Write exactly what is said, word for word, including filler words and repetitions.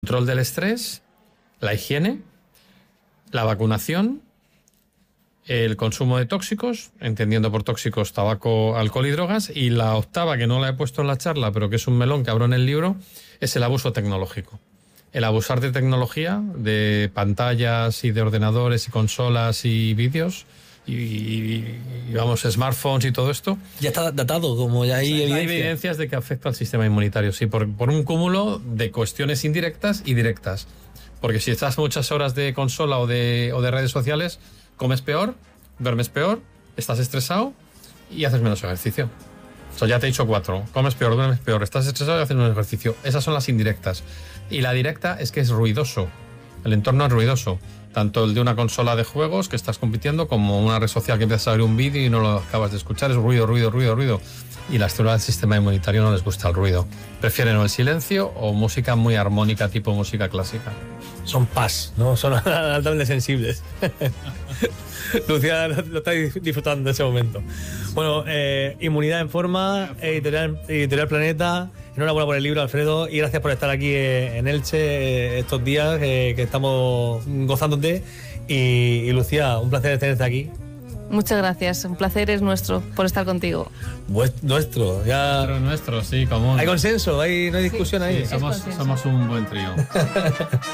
control del estrés, la higiene, la vacunación, el consumo de tóxicos, entendiendo por tóxicos tabaco, alcohol y drogas, y la octava, que no la he puesto en la charla, pero que es un melón que abro en el libro, es el abuso tecnológico. El abusar de tecnología, de pantallas y de ordenadores y consolas y vídeos y, y, y vamos, smartphones y todo esto. Ya está datado, como ya hay, o sea, evidencia. Hay evidencias de que afecta al sistema inmunitario, sí, por, por un cúmulo de cuestiones indirectas y directas. Porque si estás muchas horas de consola o de, o de redes sociales, comes peor, duermes peor, estás estresado y haces menos ejercicio. O sea, ya te he dicho cuatro. Comes peor, duermes peor, estás estresado y haces menos ejercicio. Esas son las indirectas. Y la directa es que es ruidoso. El entorno es ruidoso. Tanto el de una consola de juegos que estás compitiendo como una red social que empiezas a ver un vídeo y no lo acabas de escuchar. Es ruido, ruido, ruido, ruido. Y las células del sistema inmunitario no les gusta el ruido. Prefieren o el silencio o música muy armónica, tipo música clásica. Son paz, ¿no? Son altamente sensibles. Lucía lo está disfrutando de ese momento. Bueno, eh, Inmunidad en Forma, editorial, editorial Planeta. Enhorabuena por el libro, Alfredo, y gracias por estar aquí en Elche estos días eh, que estamos gozándote. Y, y Lucía, un placer tenerte aquí. Muchas gracias, un placer es nuestro por estar contigo. Vuest- nuestro, ya. Nuestro, nuestro, sí, común. Hay consenso, hay, no hay discusión sí, ahí. Sí, somos, somos un buen trío.